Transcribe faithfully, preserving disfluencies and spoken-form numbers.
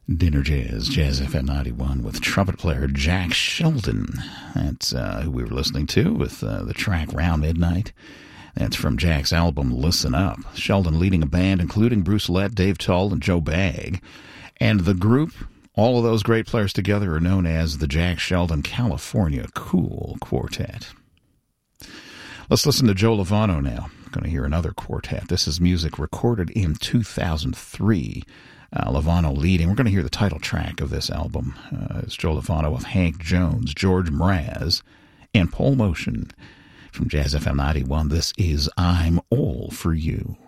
Dinner Jazz, Jazz F M ninety-one with trumpet player Jack Sheldon. That's uh, who we were listening to with uh, the track Round Midnight. That's from Jack's album Listen Up. Sheldon leading a band including Bruce Lett, Dave Tull, and Joe Bagg. And the group, all of those great players together, are known as the Jack Sheldon California Cool Quartet. Let's listen to Joe Lovano now. We're going to hear another quartet. This is music recorded in two thousand three. Uh, Lovano leading. We're going to hear the title track of this album. Uh, it's Joe Lovano with Hank Jones, George Mraz, and Paul Motion. From Jazz F M ninety-one, this is I'm All For You.